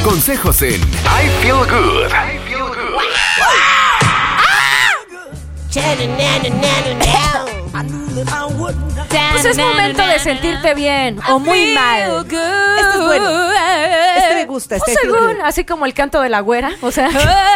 Consejos en I Feel Good. Pues es momento de sentirte bien o muy mal. Este es bueno. Este me gusta. O según, así como el canto de la güera. O sea,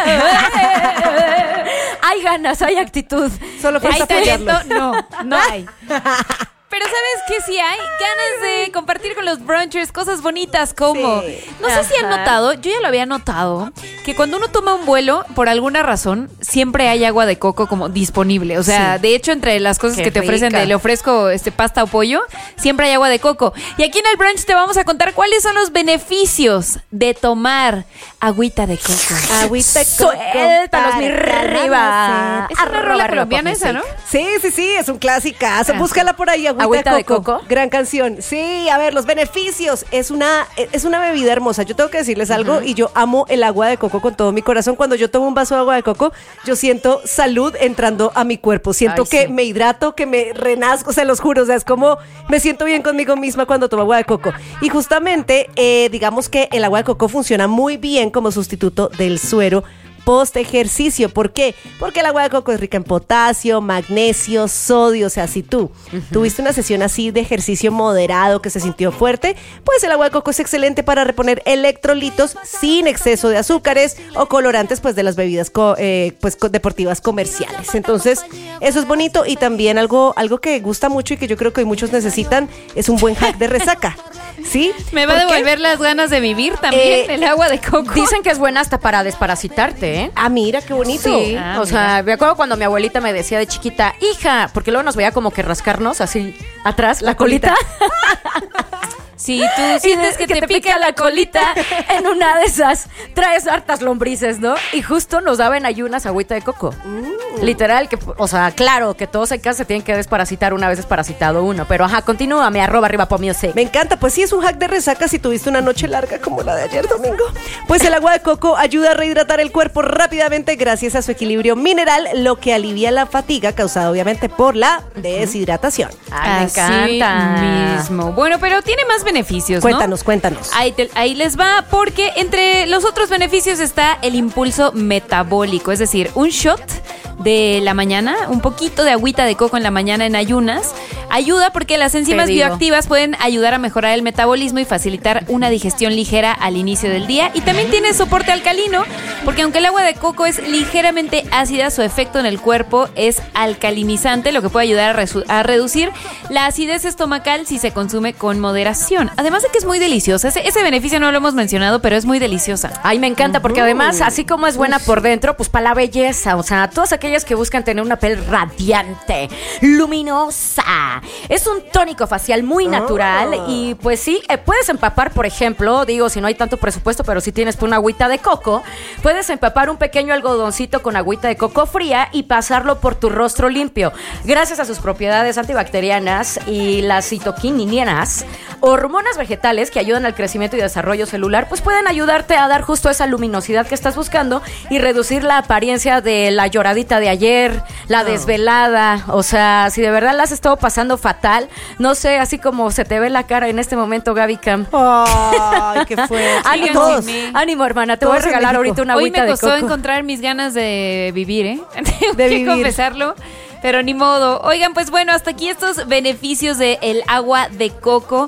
hay ganas, hay actitud. Solo falta apoyarlo. No hay. Pero ¿sabes qué? Sí hay ganas de compartir con los brunchers cosas bonitas como... Sí. No sé si han notado, yo ya lo había notado, que cuando uno toma un vuelo, por alguna razón, siempre hay agua de coco como disponible. O sea, de hecho, entre las cosas Qué que te ofrecen rica. de le ofrezco pasta o pollo, siempre hay agua de coco. Y aquí en el brunch te vamos a contar cuáles son los beneficios de tomar agüita de coco. Agüita de coco. Suéltalos, mi para riva. Es una rola colombiana esa, ¿no? Sí, es un clasicazo. Búscala por ahí, Agüita de coco. Gran canción. Sí, a ver, los beneficios. Es una bebida hermosa. Yo tengo que decirles algo y yo amo el agua de coco con todo mi corazón. Cuando yo tomo un vaso de agua de coco, yo siento salud entrando a mi cuerpo. Siento que me hidrato, que me renazco, o sea, los juro. O sea, es como me siento bien conmigo misma cuando tomo agua de coco. Y justamente, digamos que el agua de coco funciona muy bien como sustituto del suero post ejercicio. ¿Por qué? Porque el agua de coco es rica en potasio, magnesio, sodio. O sea, si tú tuviste una sesión así de ejercicio moderado que se sintió fuerte, pues el agua de coco es excelente para reponer electrolitos sin exceso de azúcares o colorantes pues de las bebidas deportivas comerciales. Entonces, eso es bonito. Y también algo que gusta mucho y que yo creo que hoy muchos necesitan es un buen hack de resaca. ¿Sí? Me va a ¿Por qué? devolver las ganas de vivir también, el agua de coco. Dicen que es buena hasta para desparasitarte, ¿eh? Ah, mira, qué bonito. Sí, o sea, me acuerdo cuando mi abuelita me decía de chiquita, hija, porque luego nos veía como que rascarnos así atrás, la colita. Si tú sientes que te pica la colita, en una de esas traes hartas lombrices, ¿no? Y justo nos daba en ayunas agüita de coco. Literal, que, o sea, claro, que todos en casa se tienen que desparasitar una vez desparasitado uno. Pero ajá, continúame, @arriba Me encanta, pues sí, es un hack de resaca si tuviste una noche larga como la de ayer domingo. Pues el agua de coco ayuda a rehidratar el cuerpo rápidamente gracias a su equilibrio mineral, lo que alivia la fatiga causada obviamente por la deshidratación. Me encanta. mismo. Bueno, pero tiene más beneficios, ¿no? Cuéntanos. Ahí les va, porque entre los otros beneficios está el impulso metabólico, es decir, un shot de la mañana, un poquito de agüita de coco en la mañana en ayunas, ayuda porque las enzimas bioactivas pueden ayudar a mejorar el metabolismo y facilitar una digestión ligera al inicio del día. Y también tiene soporte alcalino, porque aunque el agua de coco es ligeramente ácida, su efecto en el cuerpo es alcalinizante, lo que puede ayudar a reducir la acidez estomacal si se consume con moderación. Además de que es muy deliciosa. Ese beneficio no lo hemos mencionado, pero es muy deliciosa. Ay, me encanta, porque además, así como es buena por dentro, pues para la belleza, o sea, todas aquellas que buscan tener una piel radiante, luminosa. Es un tónico facial muy natural y pues sí, puedes empapar, por ejemplo, digo, si no hay tanto presupuesto, pero si tienes una agüita de coco, puedes empapar un pequeño algodoncito con agüita de coco fría y pasarlo por tu rostro limpio. Gracias a sus propiedades antibacterianas y las citoquininas, hormonas vegetales que ayudan al crecimiento y desarrollo celular, pues pueden ayudarte a dar justo esa luminosidad que estás buscando y reducir la apariencia de la lloradita de ayer, la desvelada. O sea, si de verdad la has estado pasando fatal, no sé, así como se te ve la cara en este momento, Gaby Cam. Ay, qué fuerte. Ánimo, ánimo, hermana, te voy a Todos en regalar México. ahorita una Hoy agüita me de costó coco. encontrar mis ganas de vivir, ¿eh? Tengo De que vivir. confesarlo. Pero ni modo. Oigan, pues bueno, hasta aquí estos beneficios del agua de coco.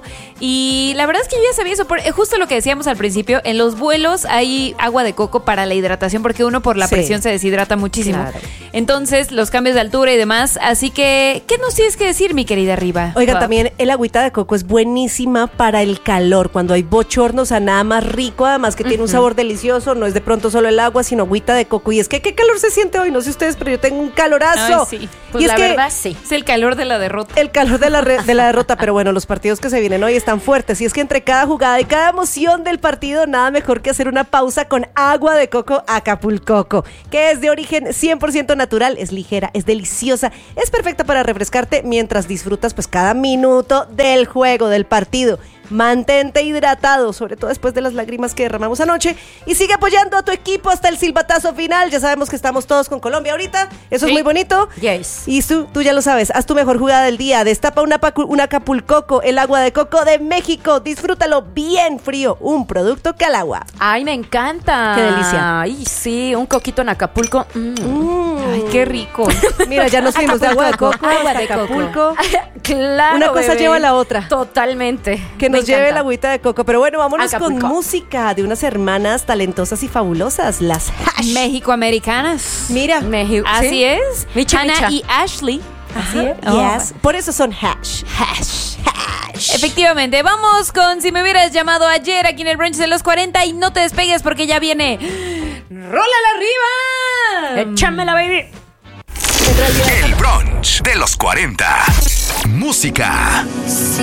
Y la verdad es que yo ya sabía eso. Justo lo que decíamos al principio, en los vuelos hay agua de coco para la hidratación, porque uno por la presión se deshidrata muchísimo. Claro. Entonces, los cambios de altura y demás. Así que, ¿qué nos tienes que decir, mi querida Riva? Oigan, también el agüita de coco es buenísima para el calor, cuando hay bochornos, a nada más rico, además que tiene un sabor delicioso, no es de pronto solo el agua, sino agüita de coco. Y es que, ¿qué calor se siente hoy? No sé ustedes, pero yo tengo un calorazo. Ay, sí. Pues y es la que verdad, sí. Es el calor de la derrota. el calor de la derrota, pero bueno, los partidos que se vienen hoy están fuertes. Y es que entre cada jugada y cada emoción del partido, nada mejor que hacer una pausa con agua de coco Acapulcoco, que es de origen 100% natural, es ligera, es deliciosa, es perfecta para refrescarte mientras disfrutas pues cada minuto del juego, del partido. Mantente hidratado, sobre todo después de las lágrimas que derramamos anoche. Y sigue apoyando a tu equipo hasta el silbatazo final. Ya sabemos que estamos todos con Colombia ahorita. Eso es muy bonito. Yes. Y tú ya lo sabes. Haz tu mejor jugada del día. Destapa un Acapulcoco, el agua de coco de México. Disfrútalo bien frío. Un producto Calagua. Ay, me encanta. Qué delicia. Ay, sí, un coquito en Acapulco. Ay, qué rico. Mira, ya nos fuimos de agua de coco Agua hasta de coco. Acapulco. Claro, Una cosa bebé. lleva a la otra. Totalmente. Que nos Me lleve encanta. la agüita de coco. Pero bueno, vámonos Acapulco. con música de unas hermanas talentosas y fabulosas, las Hash. México-americanas. Mira, Así ¿sí? es. Micha, Hannah micha. y Ashley. Así es. yes. Por eso son Hash. Efectivamente, vamos con Si me hubieras llamado ayer aquí en el brunch de los 40 y no te despegues porque ya viene ¡Rólala arriba! Échamela, baby. El brunch de los 40. Música.